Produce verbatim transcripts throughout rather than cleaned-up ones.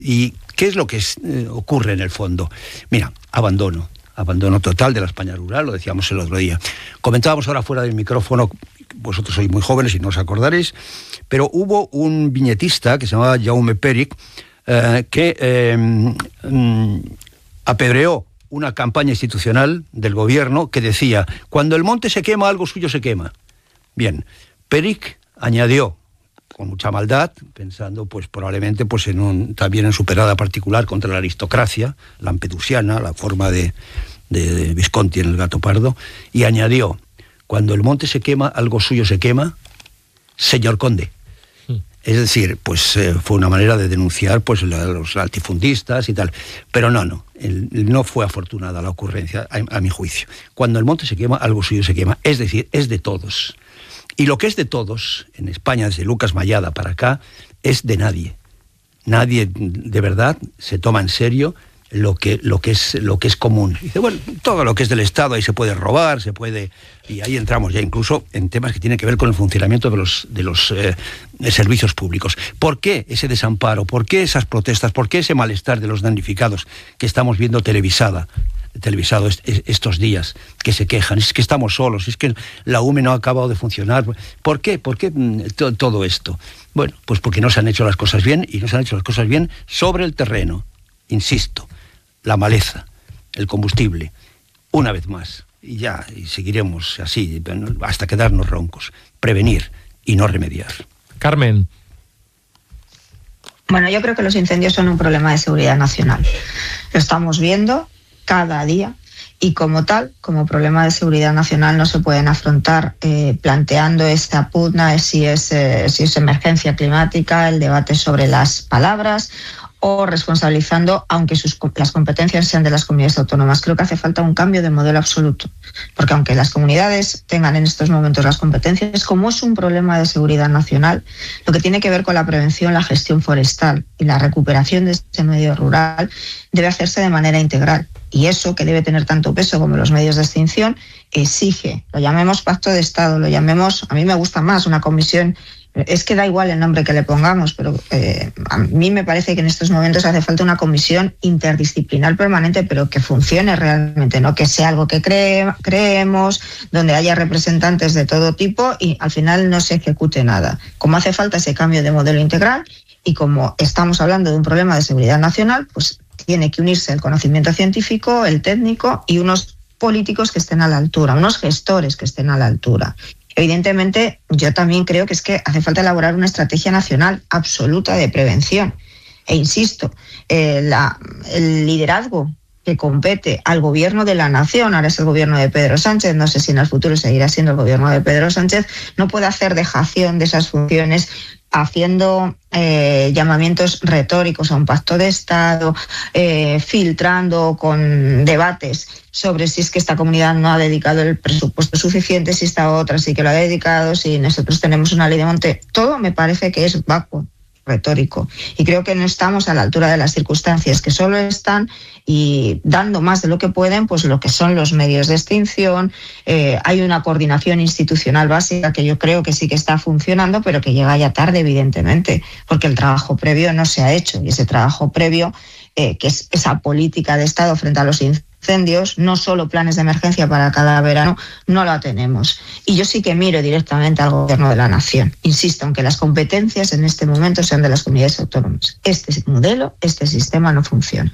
¿Y qué es lo que es, eh, ocurre en el fondo? Mira, abandono, abandono total de la España rural, lo decíamos el otro día. Comentábamos ahora fuera del micrófono, vosotros sois muy jóvenes y no os acordaréis, pero hubo un viñetista que se llamaba Jaume Périch, eh, que eh, mm, apedreó una campaña institucional del gobierno que decía: cuando el monte se quema, algo suyo se quema. Bien, Périch añadió, con mucha maldad, pensando pues probablemente pues en un, también en su perada particular contra la aristocracia lampedusiana, la forma de, de, de Visconti en El gato pardo, y añadió: cuando el monte se quema, algo suyo se quema, señor conde. Es decir, pues eh, fue una manera de denunciar pues la, los latifundistas y tal. Pero no, no, el, no fue afortunada la ocurrencia, a, a mi juicio. Cuando el monte se quema, algo suyo se quema. Es decir, es de todos. Y lo que es de todos, en España, desde Lucas Mayada para acá, es de nadie. Nadie, de verdad, se toma en serio lo que, lo que, es, lo que es común. Dice, bueno, todo lo que es del Estado, ahí se puede robar, se puede... Y ahí entramos ya incluso en temas que tienen que ver con el funcionamiento de los, de los eh, de servicios públicos. ¿Por qué ese desamparo? ¿Por qué esas protestas? ¿Por qué ese malestar de los damnificados que estamos viendo televisada? televisado est- estos días, que se quejan, es que estamos solos, es que la U M E no ha acabado de funcionar. ¿Por qué? ¿Por qué to- todo esto? Bueno, pues porque no se han hecho las cosas bien, y no se han hecho las cosas bien sobre el terreno. Insisto, la maleza, el combustible, una vez más, y ya, y seguiremos así, hasta quedarnos roncos. Prevenir y no remediar. Carmen. Bueno, yo creo que los incendios son un problema de seguridad nacional. Lo estamos viendo cada día, y como tal, como problema de seguridad nacional, no se pueden afrontar eh, planteando esta pugna, si es, eh, si es emergencia climática, el debate sobre las palabras, o responsabilizando, aunque sus, las competencias sean de las comunidades autónomas. Creo que hace falta un cambio de modelo absoluto, porque aunque las comunidades tengan en estos momentos las competencias, como es un problema de seguridad nacional, lo que tiene que ver con la prevención, la gestión forestal y la recuperación de este medio rural debe hacerse de manera integral. Y eso, que debe tener tanto peso como los medios de extinción, exige, lo llamemos pacto de Estado, lo llamemos, a mí me gusta más, una comisión. Es que da igual el nombre que le pongamos, pero eh, a mí me parece que en estos momentos hace falta una comisión interdisciplinar permanente, pero que funcione realmente, no que sea algo que cree, creemos, donde haya representantes de todo tipo y al final no se ejecute nada. Como hace falta ese cambio de modelo integral, y como estamos hablando de un problema de seguridad nacional, pues tiene que unirse el conocimiento científico, el técnico y unos políticos que estén a la altura, unos gestores que estén a la altura. Evidentemente, yo también creo que es que hace falta elaborar una estrategia nacional absoluta de prevención. E insisto, eh, la, el liderazgo que compete al gobierno de la nación, ahora es el gobierno de Pedro Sánchez, no sé si en el futuro seguirá siendo el gobierno de Pedro Sánchez, no puede hacer dejación de esas funciones haciendo eh, llamamientos retóricos a un pacto de Estado, eh, filtrando con debates sobre si es que esta comunidad no ha dedicado el presupuesto suficiente, si esta otra sí que lo ha dedicado, si nosotros tenemos una ley de monte. Todo me parece que es vacuo, retórico, y creo que no estamos a la altura de las circunstancias, que solo están y dando más de lo que pueden pues lo que son los medios de extinción. Eh, hay una coordinación institucional básica que yo creo que sí que está funcionando, pero que llega ya tarde, evidentemente, porque el trabajo previo no se ha hecho, y ese trabajo previo, eh, que es esa política de Estado frente a los incendios, no solo planes de emergencia para cada verano, no la tenemos. Y yo sí que miro directamente al gobierno de la nación. Insisto, aunque las competencias en este momento sean de las comunidades autónomas, este modelo, este sistema no funciona.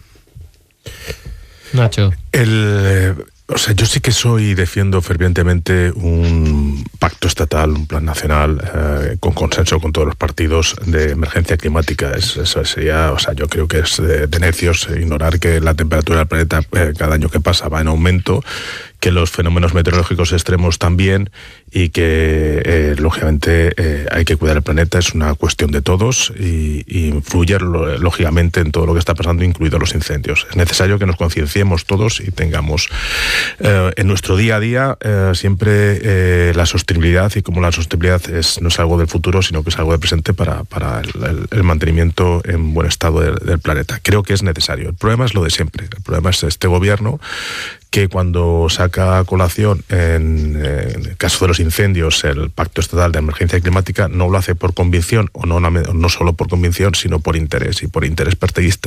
Nacho. El, o sea, yo sí que soy y defiendo fervientemente un pacto estatal, un plan nacional eh, con consenso con todos los partidos de emergencia climática. Es, eso sería, o sea, yo creo que es de, de necios ignorar que la temperatura del planeta eh, cada año que pasa va en aumento, que los fenómenos meteorológicos extremos también, y que eh, lógicamente eh, hay que cuidar el planeta, es una cuestión de todos, y, y influye lógicamente en todo lo que está pasando, incluidos los incendios. Es necesario que nos concienciemos todos y tengamos eh, en nuestro día a día eh, siempre eh, la sostenibilidad, y como la sostenibilidad es, no es algo del futuro, sino que es algo del presente para, para el, el, el mantenimiento en buen estado del, del planeta. Creo que es necesario. El problema es lo de siempre. El problema es este gobierno que que cuando saca a colación, en, en el caso de los incendios, el Pacto Estatal de Emergencia Climática, no lo hace por convicción, o no, no solo por convicción, sino por interés, y por interés partidista.